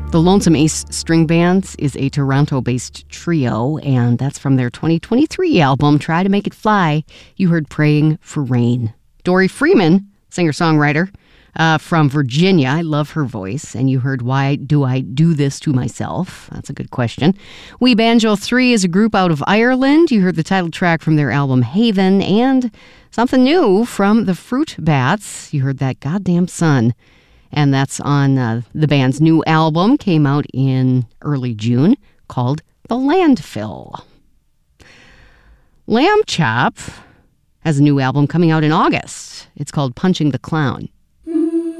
The Lonesome Ace String Band is a Toronto-based trio, and that's from their 2023 album, Try to Make It Fly. You heard Praying for Rain. Dory Freeman, singer-songwriter from Virginia. I love her voice. And you heard Why Do I Do This to Myself? That's a good question. We Banjo 3 is a group out of Ireland. You heard the title track from their album Haven, and something new from the Fruit Bats. You heard That Goddamn Sun. And that's on the band's new album, came out in early June, called The Landfill. Lamb Chop has a new album coming out in August. It's called Punching the Clown.